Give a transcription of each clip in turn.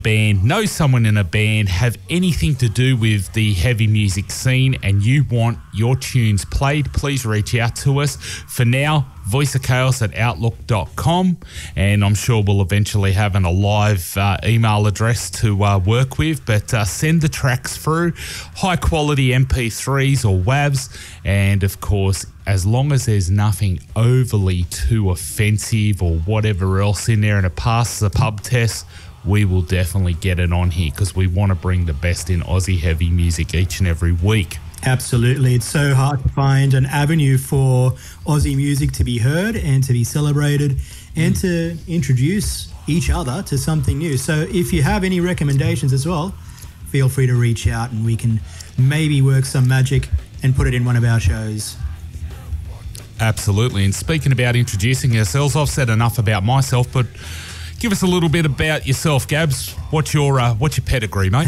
band, know someone in a band, have anything to do with the heavy music scene, and you want your tunes played, please reach out to us. For now, voiceofchaos@outlook.com, and I'm sure we'll eventually have a live email address to work with, but send the tracks through, high quality MP3s or WAVs, and of course, as long as there's nothing overly too offensive or whatever else in there and it passes the pub test, we will definitely get it on here because we want to bring the best in Aussie heavy music each and every week. Absolutely. It's so hard to find an avenue for Aussie music to be heard and to be celebrated and to introduce each other to something new. So if you have any recommendations as well, feel free to reach out and we can maybe work some magic and put it in one of our shows. Absolutely. And speaking about introducing ourselves, I've said enough about myself, but give us a little bit about yourself, Gabs. What's your pedigree, mate?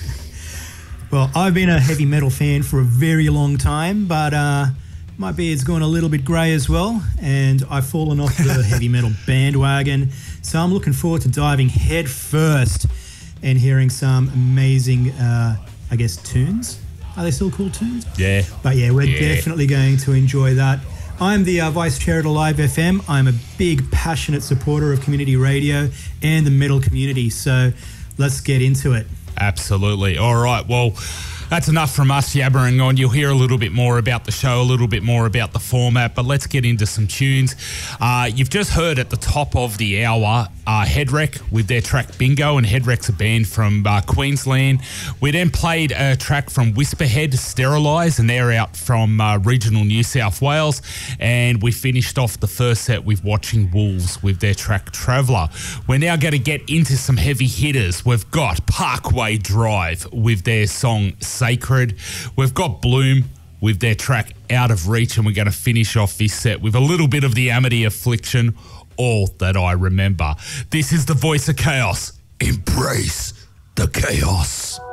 Well, I've been a heavy metal fan for a very long time, but my beard's gone a little bit grey as well, and I've fallen off the heavy metal bandwagon. So I'm looking forward to diving head first and hearing some amazing, tunes. Are they still called tunes? Yeah. But yeah, we're definitely going to enjoy that. I'm the Vice Chair at Alive FM. I'm a big, passionate supporter of community radio and the metal community. So let's get into it. Absolutely. All right. Well, that's enough from us yabbering on. You'll hear a little bit more about the show, a little bit more about the format, but let's get into some tunes. You've just heard at the top of the hour Headwreck with their track Bingo, and Headwreck's a band from Queensland. We then played a track from Whisperhead, Sterilise, and they're out from regional New South Wales. And we finished off the first set with Watching Wolves with their track Traveller. We're now going to get into some heavy hitters. We've got Parkway Drive with their song Sacred. We've got Bloom with their track Out of Reach, and we're going to finish off this set with a little bit of the Amity Affliction, All That I Remember. This is the Voice of Chaos. Embrace the chaos.